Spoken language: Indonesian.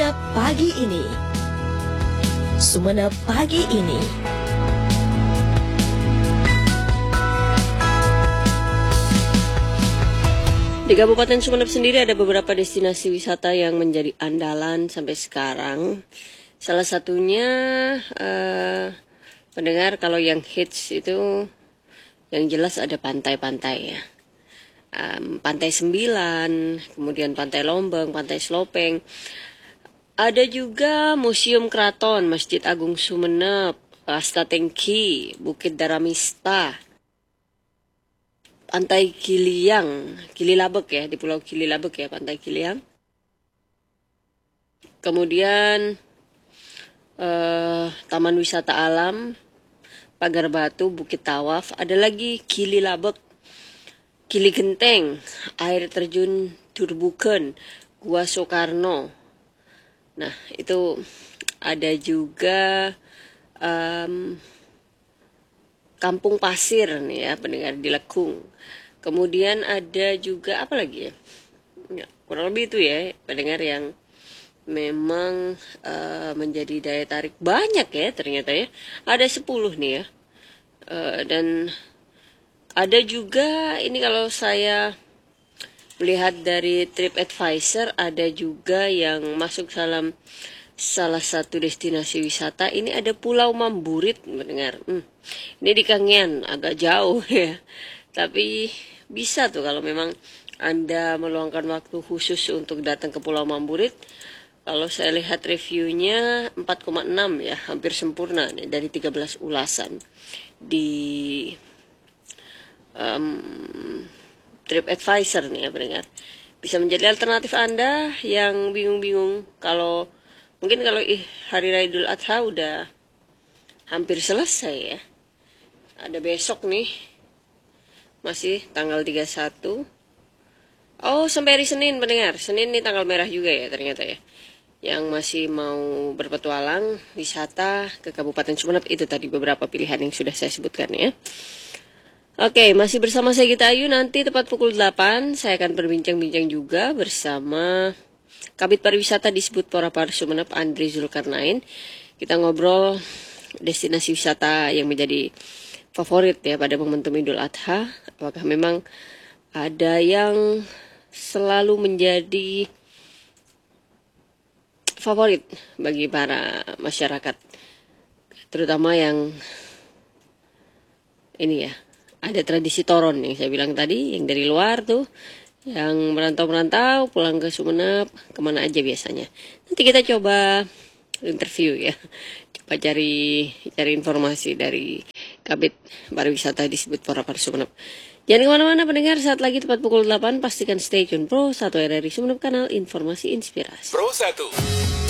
Sumenep Pagi Ini. Sumenep Pagi Ini. Di Kabupaten Sumenep sendiri ada beberapa destinasi wisata yang menjadi andalan sampai sekarang. Salah satunya pendengar, kalau yang hits itu yang jelas ada pantai-pantai ya. Pantai Sembilan, kemudian Pantai Lombeng, Pantai Slopeng. Ada juga Museum Keraton, Masjid Agung Sumenep, Asta Tengki, Bukit Daramista, Pantai Giliang, Gililabek ya, di Pulau Gililabek ya, Pantai Giliang. Kemudian Taman Wisata Alam, Pagar Batu, Bukit Tawaf. Ada lagi Gililabek, Gili Genteng, Air Terjun Durbuken, Gua Soekarno. Nah, itu ada juga Kampung Pasir nih ya, pendengar, di Lekung. Kemudian ada juga apa lagi ya? Ya, kurang lebih itu ya, pendengar, yang memang menjadi daya tarik banyak ya ternyata ya. Ada 10 nih ya. Dan ada juga ini, kalau saya melihat dari TripAdvisor, ada juga yang masuk dalam salah satu destinasi wisata. Ini ada Pulau Mamburit, mendengar. Ini di Kangean, agak jauh ya. Tapi bisa tuh kalau memang Anda meluangkan waktu khusus untuk datang ke Pulau Mamburit. Kalau saya lihat reviewnya 4,6 ya, hampir sempurna nih, dari 13 ulasan di TripAdvisor nih ya, pendengar. Bisa menjadi alternatif Anda yang bingung-bingung. Mungkin kalau Hari Raya Idul Adha udah hampir selesai ya. Ada besok nih, masih tanggal 31. Oh, sampai hari Senin, pendengar. Senin nih tanggal merah juga ya ternyata ya. Yang masih mau berpetualang wisata ke Kabupaten Sumenep, itu tadi beberapa pilihan yang sudah saya sebutkan ya. Oke, masih bersama saya Gita Ayu. Nanti tepat pukul 8 saya akan berbincang-bincang juga bersama Kabid Pariwisata Disbud Porapar Sumenep, Andri Zulkarnain. Kita ngobrol destinasi wisata yang menjadi favorit ya pada momentum Idul Adha. Apakah memang ada yang selalu menjadi favorit bagi para masyarakat, terutama yang ini ya, ada tradisi toron yang saya bilang tadi, yang dari luar tuh, yang merantau-merantau pulang ke Sumenep, kemana aja biasanya. Nanti kita coba interview ya, coba cari informasi dari Kabid Pariwisata Disbud Porapar Sumenep. Jangan kemana-mana pendengar, saat lagi tepat pukul 8 pastikan stay tune Pro 1 RRI Sumenep, kanal informasi inspirasi. Pro 1.